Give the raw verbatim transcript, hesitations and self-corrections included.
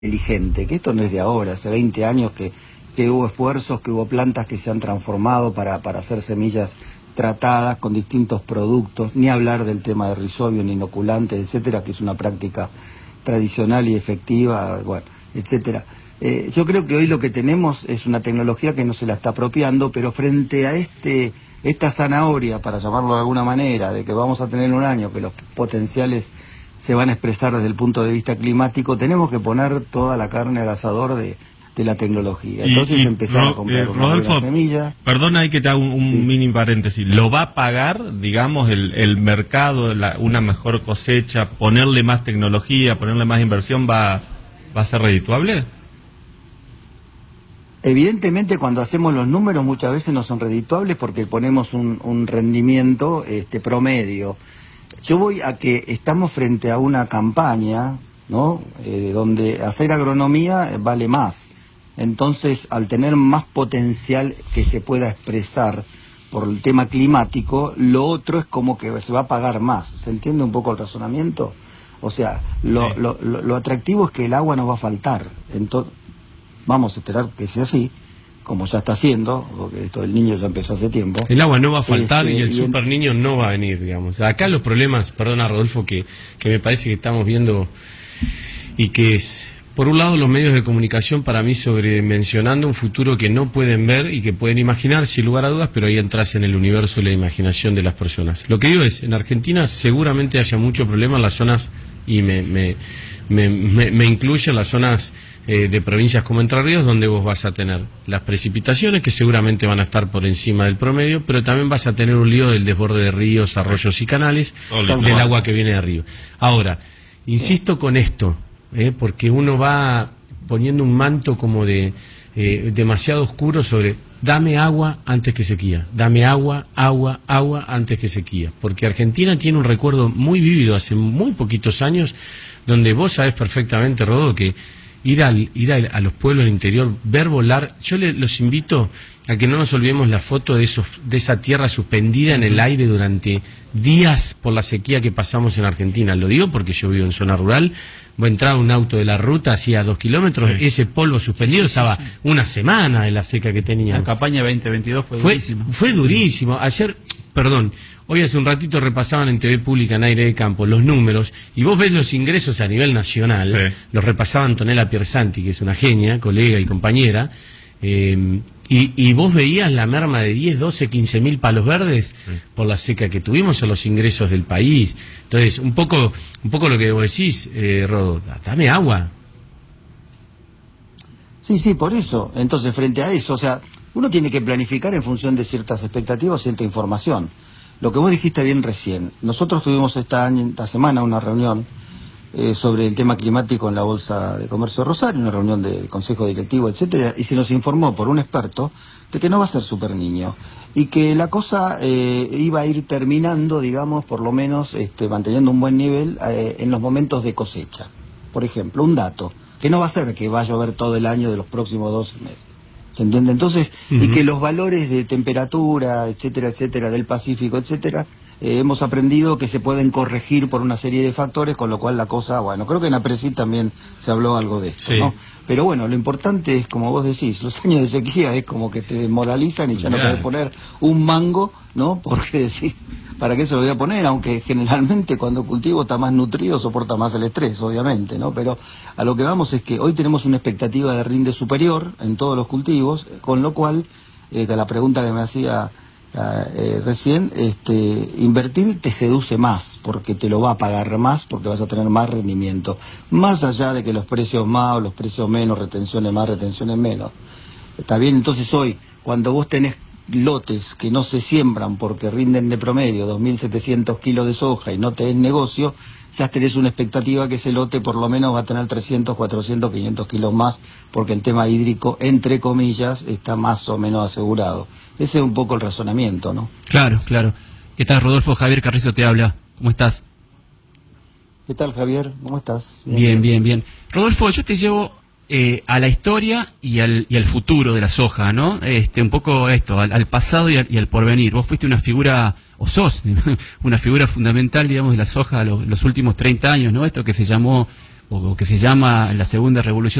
inteligente, que esto no es de ahora, hace veinte años que, que hubo esfuerzos, que hubo plantas que se han transformado para, para hacer semillas tratadas con distintos productos, ni hablar del tema de rizobio, ni inoculantes, etcétera, que es una práctica tradicional y efectiva, bueno, etcétera. Eh, yo creo que hoy lo que tenemos es una tecnología que no se la está apropiando, pero frente a este esta zanahoria, para llamarlo de alguna manera, de que vamos a tener un año que los potenciales se van a expresar desde el punto de vista climático, tenemos que poner toda la carne al asador de, de la tecnología. Entonces y, y empezar Ro, a comprar eh, una Rodolfo, buena semilla. Perdona ahí que te haga un, un sí. mini paréntesis. ¿Lo va a pagar, digamos, el, el mercado, la, una mejor cosecha, ponerle más tecnología, ponerle más inversión, va, va a ser redituable? Evidentemente, cuando hacemos los números muchas veces no son redituables porque ponemos un, un rendimiento este, promedio. Yo voy a que estamos frente a una campaña, ¿no? Eh, donde hacer agronomía vale más. Entonces, al tener más potencial que se pueda expresar por el tema climático, lo otro es como que se va a pagar más. ¿Se entiende un poco el razonamiento? O sea, lo, sí. lo, lo, lo atractivo es que el agua no va a faltar. Entonces, vamos a esperar que sea así, como ya está haciendo, porque esto del niño ya empezó hace tiempo. El agua no va a faltar este, y el y super niño no va a venir, digamos. Acá los problemas, perdona Rodolfo, que, que me parece que estamos viendo y que es, por un lado, los medios de comunicación para mí sobremencionando un futuro que no pueden ver y que pueden imaginar, sin lugar a dudas, pero ahí entras en el universo de la imaginación de las personas. Lo que digo es, en Argentina seguramente haya mucho problema en las zonas, y me, me, me, me, me incluye en las zonas eh, de provincias como Entre Ríos, donde vos vas a tener las precipitaciones, que seguramente van a estar por encima del promedio, pero también vas a tener un lío del desborde de ríos, arroyos y canales, Olé, del agua mal. que viene de arriba. Ahora, insisto con esto, eh, porque uno va poniendo un manto como de eh, demasiado oscuro sobre dame agua antes que sequía, dame agua, agua, agua antes que sequía, porque Argentina tiene un recuerdo muy vívido hace muy poquitos años, donde vos sabés perfectamente, Rodo, que ir, al, ir a, a los pueblos del interior, ver volar, yo le, los invito a que no nos olvidemos la foto de, esos, de esa tierra suspendida en el aire durante días por la sequía que pasamos en Argentina. Lo digo porque yo vivo en zona rural, voy a entrar a un auto de la ruta hacía dos kilómetros, sí. ese polvo suspendido sí, sí, estaba sí, sí. una semana de la seca que tenía. La campaña veinte veintidós fue, fue durísima. Fue durísimo. Ayer, perdón, hoy hace un ratito repasaban en T V Pública, en Aire de Campo, los números, y vos ves los ingresos a nivel nacional, sí. los repasaba Antonella Piersanti, que es una genia, colega y compañera, eh, y, y vos veías la merma de diez, doce, quince mil palos verdes sí. por la seca que tuvimos a los ingresos del país. Entonces, un poco un poco lo que vos decís, eh, Rodo, dame agua. Sí, sí, por eso. Entonces, frente a eso, o sea, uno tiene que planificar en función de ciertas expectativas, cierta información. Lo que vos dijiste bien recién, nosotros tuvimos esta, esta semana una reunión eh, sobre el tema climático en la Bolsa de Comercio de Rosario, una reunión del Consejo Directivo, etcétera, y se nos informó por un experto de que no va a ser super niño y que la cosa eh, iba a ir terminando, digamos, por lo menos este, manteniendo un buen nivel eh, en los momentos de cosecha. Por ejemplo, un dato, que no va a ser que va a llover todo el año de los próximos doce meses. ¿Se entiende? Entonces, uh-huh. y que los valores de temperatura, etcétera, etcétera, del Pacífico, etcétera, eh, hemos aprendido que se pueden corregir por una serie de factores, con lo cual la cosa, bueno, creo que en APRESID también se habló algo de esto, sí. ¿no? Pero bueno, lo importante es, como vos decís, los años de sequía es como que te desmoralizan y ya yeah. no podés poner un mango, ¿no? Porque decís, ¿para qué se lo voy a poner? Aunque generalmente cuando el cultivo está más nutrido soporta más el estrés, obviamente, ¿no? Pero a lo que vamos es que hoy tenemos una expectativa de rinde superior en todos los cultivos, con lo cual, eh, la pregunta que me hacía eh, recién, este, invertir te seduce más, porque te lo va a pagar más, porque vas a tener más rendimiento. Más allá de que los precios más o los precios menos, retenciones más, retenciones menos. Está bien, entonces hoy, cuando vos tenés lotes que no se siembran porque rinden de promedio dos mil setecientos kilos de soja y no tenés negocio, ya tenés una expectativa que ese lote por lo menos va a tener trescientos, cuatrocientos, quinientos kilos más, porque el tema hídrico, entre comillas, está más o menos asegurado. Ese es un poco el razonamiento, ¿no? Claro, claro. ¿Qué tal, Rodolfo? Javier Carrizo te habla. ¿Cómo estás? ¿Qué tal, Javier? ¿Cómo estás? Bien, bien, bien. bien. Rodolfo, yo te llevo Eh, a la historia y al, y al futuro de la soja, ¿no? Este, un poco esto, al, al pasado y al, y al porvenir. Vos fuiste una figura, o sos, una figura fundamental, digamos, de la soja los, los últimos treinta años, ¿no? Esto que se llamó o que se llama la segunda revolución